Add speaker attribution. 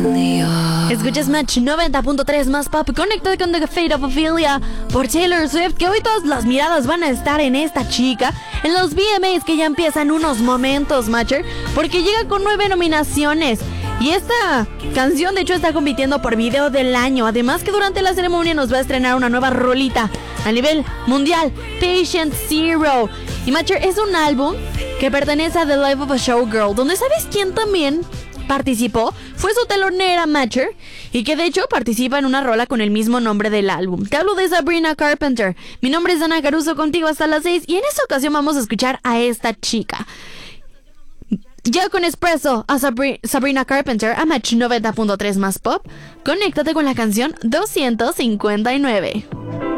Speaker 1: Escuchas Match 90.3 más pop, conectado con The Fate of Ophelia por Taylor Swift, que hoy todas las miradas van a estar en esta chica, en los VMAs que ya empiezan unos momentos, Matcher, porque llega con 9 nominaciones. Y esta canción de hecho está compitiendo por video del año, además que durante la ceremonia nos va a estrenar una nueva rolita a nivel mundial, Patient Zero. Y Matcher, es un álbum que pertenece a The Life of a Showgirl, donde ¿sabes quién también participó? Fue su telonera, Matcher, y que de hecho participa en una rola con el mismo nombre del álbum. Te hablo de Sabrina Carpenter. Mi nombre es Ana Caruso, contigo hasta las 6, y en esta ocasión vamos a escuchar a esta chica. Ya con Espresso a Sabrina Carpenter a Match 90.3 más pop. Conéctate con la canción 259.